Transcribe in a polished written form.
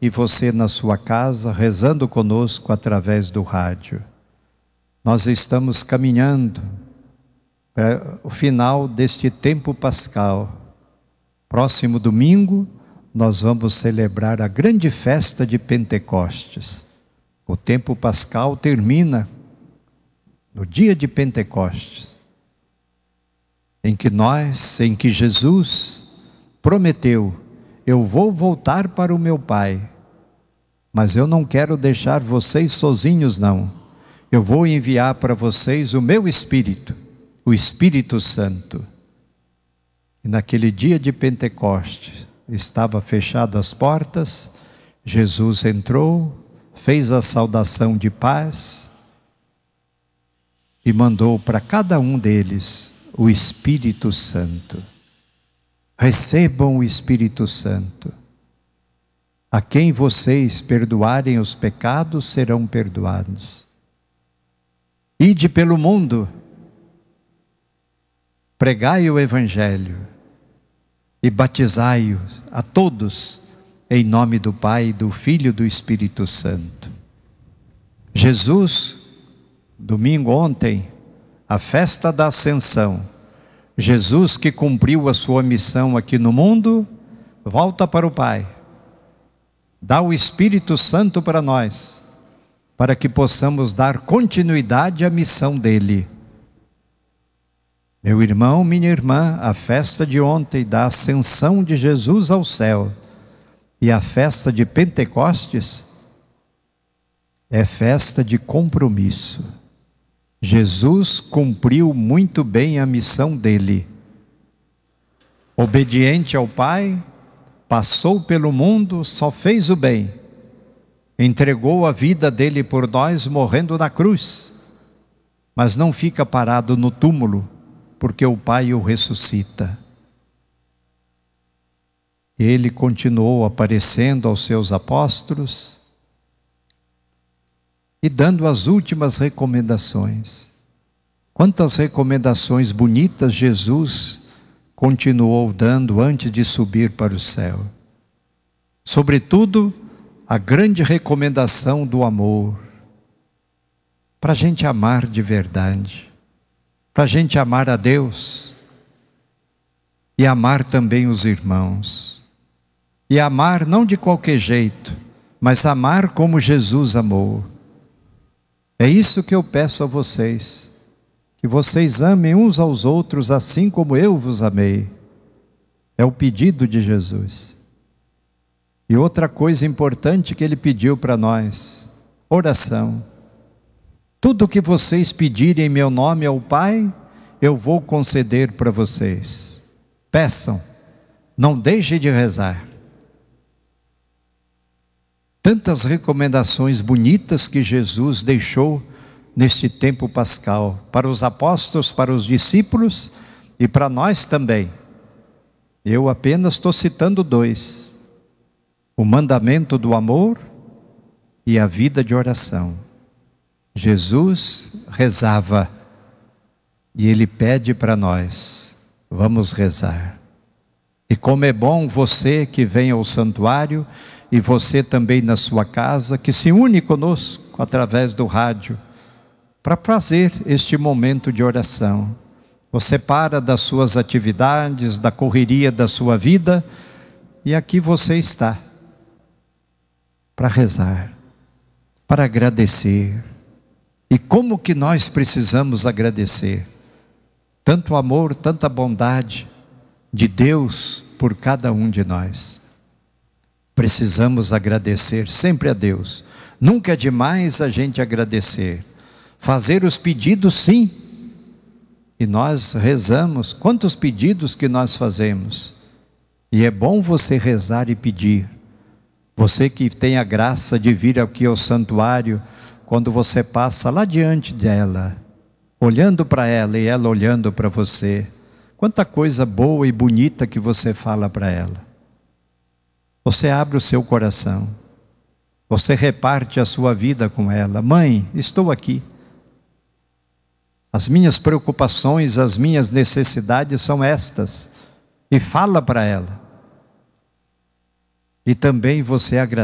e você na sua casa, rezando conosco através do rádio. Nós estamos caminhando para o final deste tempo pascal. Próximo domingo, nós vamos celebrar a grande festa de Pentecostes. O tempo pascal termina no dia de Pentecostes, em que Jesus prometeu: eu vou voltar para o meu Pai, mas eu não quero deixar vocês sozinhos não. Eu vou enviar para vocês o meu Espírito, o Espírito Santo. E naquele dia de Pentecostes, estava fechadas as portas, Jesus entrou, fez a saudação de paz e mandou para cada um deles o Espírito Santo. Recebam o Espírito Santo. A quem vocês perdoarem os pecados, serão perdoados. Ide pelo mundo, pregai o Evangelho e batizai-os a todos em nome do Pai, do Filho e do Espírito Santo. Jesus, domingo ontem, a festa da Ascensão, Jesus que cumpriu a sua missão aqui no mundo, volta para o Pai, dá o Espírito Santo para nós, para que possamos dar continuidade à missão dele. Meu irmão, minha irmã, a festa de ontem da ascensão de Jesus ao céu e a festa de Pentecostes é festa de compromisso. Jesus cumpriu muito bem a missão dele. Obediente ao Pai, passou pelo mundo, só fez o bem. Entregou a vida dele por nós, morrendo na cruz. Mas não fica parado no túmulo, porque o Pai o ressuscita. Ele continuou aparecendo aos seus apóstolos e dando as últimas recomendações. Quantas recomendações bonitas Jesus continuou dando antes de subir para o céu. Sobretudo, a grande recomendação do amor. Para a gente amar de verdade. Para a gente amar a Deus. E amar também os irmãos. E amar não de qualquer jeito, mas amar como Jesus amou. É isso que eu peço a vocês, que vocês amem uns aos outros assim como eu vos amei. É o pedido de Jesus. E outra coisa importante que ele pediu para nós, oração. Tudo o que vocês pedirem em meu nome ao Pai, eu vou conceder para vocês. Peçam, não deixem de rezar. Tantas recomendações bonitas que Jesus deixou neste tempo pascal, para os apóstolos, para os discípulos e para nós também. Eu apenas estou citando dois: o mandamento do amor e a vida de oração. Jesus rezava e ele pede para nós: vamos rezar. E como é bom você que vem ao santuário, e você também na sua casa, que se une conosco através do rádio, para fazer este momento de oração. Você para das suas atividades, da correria da sua vida, e aqui você está, para rezar, para agradecer. E como que nós precisamos agradecer? Tanto amor, tanta bondade de Deus por cada um de nós. Precisamos agradecer sempre a Deus. Nunca é demais a gente agradecer. Fazer os pedidos, sim. E nós rezamos. Quantos pedidos que nós fazemos? E é bom você rezar e pedir. Você que tem a graça de vir aqui ao santuário, quando você passa lá diante dela, olhando para ela e ela olhando para você, quanta coisa boa e bonita que você fala para ela. Você abre o seu coração. Você reparte a sua vida com ela. Mãe, estou aqui. As minhas preocupações, as minhas necessidades são estas. E fala para ela. E também você agradece.